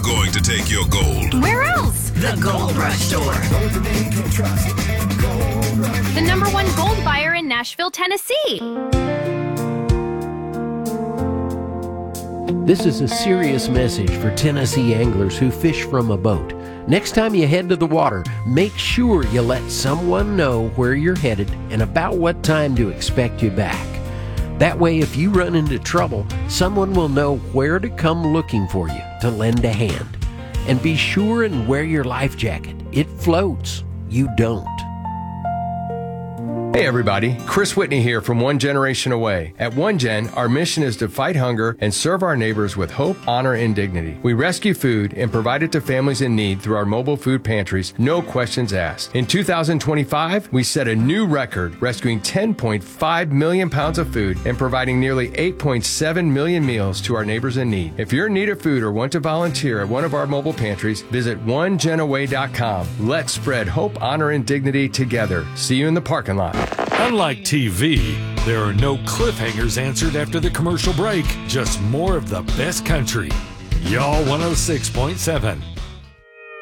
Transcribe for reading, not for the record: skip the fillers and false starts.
going to take your gold? Where else? The Gold Rush Store. The #1 gold buyer in Nashville, Tennessee. This is a serious message for Tennessee anglers who fish from a boat. Next time you head to the water, make sure you let someone know where you're headed and about what time to expect you back. That way, if you run into trouble, someone will know where to come looking for you to lend a hand. And be sure and wear your life jacket. It floats. You don't. Hey everybody, Chris Whitney here from One Generation Away. At One Gen, our mission is to fight hunger and serve our neighbors with hope, honor, and dignity. We rescue food and provide it to families in need through our mobile food pantries, no questions asked. In 2025, we set a new record, rescuing 10.5 million pounds of food and providing nearly 8.7 million meals to our neighbors in need. If you're in need of food or want to volunteer at one of our mobile pantries, visit onegenaway.com. Let's spread hope, honor, and dignity together. See you in the parking lot. Unlike TV, there are no cliffhangers answered after the commercial break, just more of the best country. Y'all 106.7.